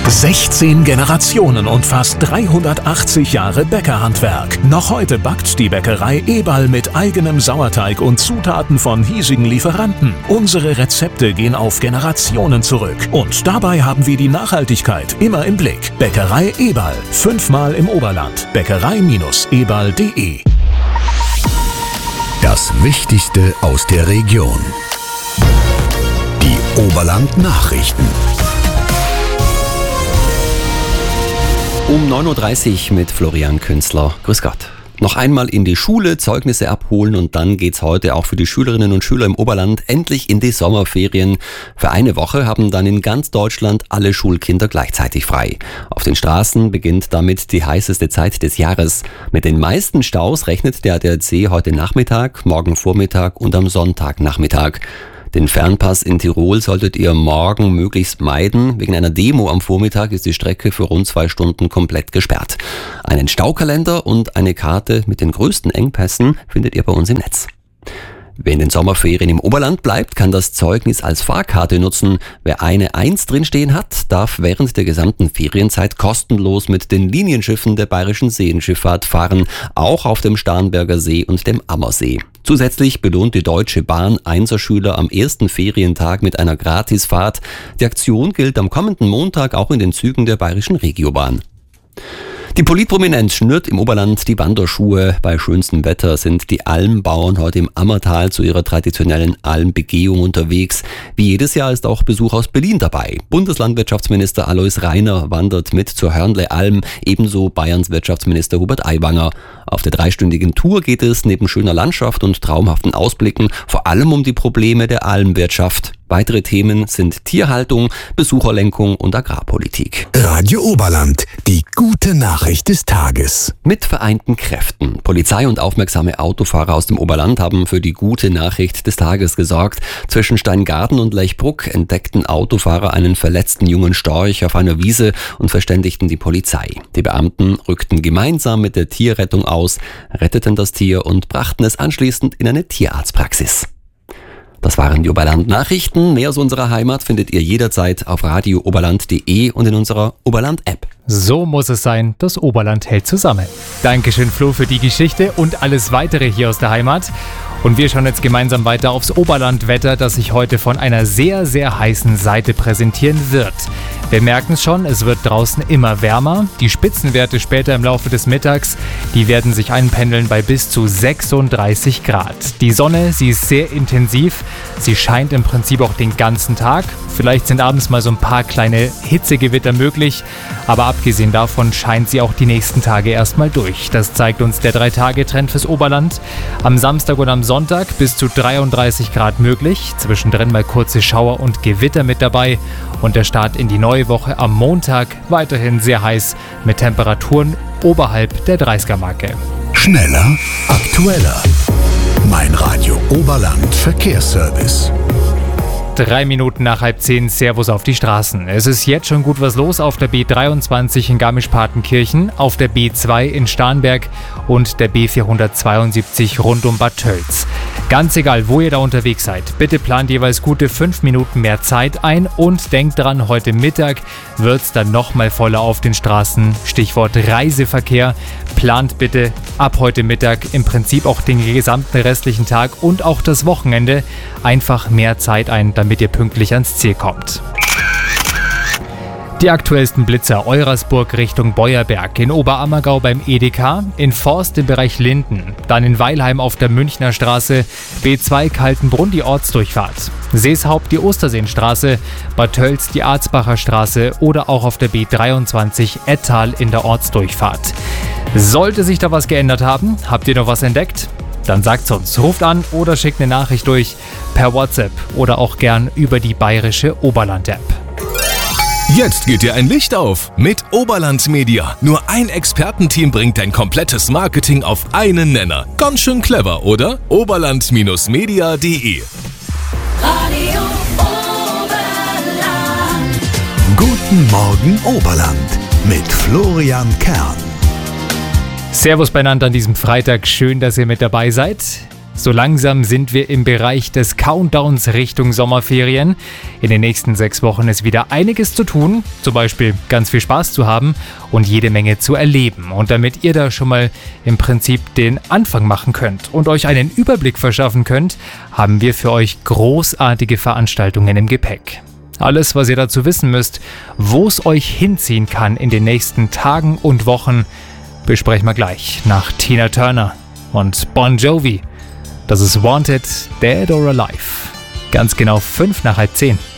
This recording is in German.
16 Generationen und fast 380 Jahre Bäckerhandwerk. Noch heute backt die Bäckerei Eberl mit eigenem Sauerteig und Zutaten von hiesigen Lieferanten. Unsere Rezepte gehen auf Generationen zurück. Und dabei haben wir die Nachhaltigkeit immer im Blick. Bäckerei Eberl, 5-mal im Oberland. Bäckerei-eberl.de. Das Wichtigste aus der Region. Die Oberland-Nachrichten. Um 9.30 Uhr mit Florian Künzler. Grüß Gott. Noch einmal in die Schule, Zeugnisse abholen und dann geht's heute auch für die Schülerinnen und Schüler im Oberland endlich in die Sommerferien. Für eine Woche haben dann in ganz Deutschland alle Schulkinder gleichzeitig frei. Auf den Straßen beginnt damit die heißeste Zeit des Jahres. Mit den meisten Staus rechnet der ADAC heute Nachmittag, morgen Vormittag und am Sonntagnachmittag. Den Fernpass in Tirol solltet ihr morgen möglichst meiden. Wegen einer Demo am Vormittag ist die Strecke für rund 2 Stunden komplett gesperrt. Einen Staukalender und eine Karte mit den größten Engpässen findet ihr bei uns im Netz. Wer in den Sommerferien im Oberland bleibt, kann das Zeugnis als Fahrkarte nutzen. Wer eine 1 drinstehen hat, darf während der gesamten Ferienzeit kostenlos mit den Linienschiffen der Bayerischen Seenschifffahrt fahren, auch auf dem Starnberger See und dem Ammersee. Zusätzlich belohnt die Deutsche Bahn Einserschüler am ersten Ferientag mit einer Gratisfahrt. Die Aktion gilt am kommenden Montag auch in den Zügen der Bayerischen Regiobahn. Die Politprominenz schnürt im Oberland die Wanderschuhe. Bei schönstem Wetter sind die Almbauern heute im Ammertal zu ihrer traditionellen Almbegehung unterwegs. Wie jedes Jahr ist auch Besuch aus Berlin dabei. Bundeslandwirtschaftsminister Alois Rainer wandert mit zur Hörnle-Alm, ebenso Bayerns Wirtschaftsminister Hubert Aiwanger. Auf der 3-stündigen Tour geht es neben schöner Landschaft und traumhaften Ausblicken vor allem um die Probleme der Almwirtschaft. Weitere Themen sind Tierhaltung, Besucherlenkung und Agrarpolitik. Radio Oberland, die gute Nachricht des Tages. Mit vereinten Kräften. Polizei und aufmerksame Autofahrer aus dem Oberland haben für die gute Nachricht des Tages gesorgt. Zwischen Steingarten und Lechbruck entdeckten Autofahrer einen verletzten jungen Storch auf einer Wiese und verständigten die Polizei. Die Beamten rückten gemeinsam mit der Tierrettung aus, retteten das Tier und brachten es anschließend in eine Tierarztpraxis. Das waren die Oberland-Nachrichten. Mehr aus unserer Heimat findet ihr jederzeit auf radiooberland.de und in unserer Oberland-App. So muss es sein, das Oberland hält zusammen. Dankeschön, Flo, für die Geschichte und alles weitere hier aus der Heimat. Und wir schauen jetzt gemeinsam weiter aufs Oberlandwetter, das sich heute von einer sehr, sehr heißen Seite präsentieren wird. Wir merken es schon, es wird draußen immer wärmer. Die Spitzenwerte später im Laufe des Mittags, die werden sich einpendeln bei bis zu 36 Grad. Die Sonne, sie ist sehr intensiv. Sie scheint im Prinzip auch den ganzen Tag. Vielleicht sind abends mal so ein paar kleine Hitzegewitter möglich. Aber abgesehen davon scheint sie auch die nächsten Tage erstmal durch. Das zeigt uns der 3-Tage-Trend fürs Oberland. Am Samstag und am Sonntag bis zu 33 Grad möglich. Zwischendrin mal kurze Schauer und Gewitter mit dabei. Und der Start in die neue Woche am Montag weiterhin sehr heiß mit Temperaturen oberhalb der 30er-Marke. Schneller, aktueller. Mein Radio Oberland Verkehrsservice. 3 Minuten nach 9:30, Servus auf die Straßen. Es ist jetzt schon gut was los auf der B23 in Garmisch-Partenkirchen, auf der B2 in Starnberg und der B472 rund um Bad Tölz. Ganz egal, wo ihr da unterwegs seid, bitte plant jeweils gute 5 Minuten mehr Zeit ein und denkt dran, heute Mittag wird es dann nochmal voller auf den Straßen. Stichwort Reiseverkehr. Plant bitte ab heute Mittag im Prinzip auch den gesamten restlichen Tag und auch das Wochenende einfach mehr Zeit ein, damit ihr pünktlich ans Ziel kommt. Die aktuellsten Blitzer: Eurasburg Richtung Beuerberg, in Oberammergau beim Edeka, in Forst im Bereich Linden, dann in Weilheim auf der Münchner Straße, B2 Kaltenbrunn die Ortsdurchfahrt, Seeshaupt die Osterseenstraße, Bad Tölz die Arzbacher Straße oder auch auf der B23 Ettal in der Ortsdurchfahrt. Sollte sich da was geändert haben, habt ihr noch was entdeckt? Dann sagt's uns, ruft an oder schickt eine Nachricht durch per WhatsApp oder auch gern über die bayerische Oberland-App. Jetzt geht dir ein Licht auf mit Oberland Media. Nur ein Expertenteam bringt dein komplettes Marketing auf einen Nenner. Ganz schön clever, oder? Oberland-media.de. Radio Oberland. Guten Morgen Oberland mit Florian Kern. Servus beieinander an diesem Freitag, schön, dass ihr mit dabei seid. so langsam sind wir im Bereich des Countdowns Richtung Sommerferien. In den nächsten 6 Wochen ist wieder einiges zu tun, zum Beispiel ganz viel Spaß zu haben und jede Menge zu erleben. Und damit ihr da schon mal im Prinzip den Anfang machen könnt und euch einen Überblick verschaffen könnt, haben wir für euch großartige Veranstaltungen im Gepäck. Alles, was ihr dazu wissen müsst, wo es euch hinziehen kann in den nächsten Tagen und Wochen, besprechen wir gleich nach Tina Turner und Bon Jovi. Das ist Wanted, Dead or Alive. Ganz genau 5 nach halb 10.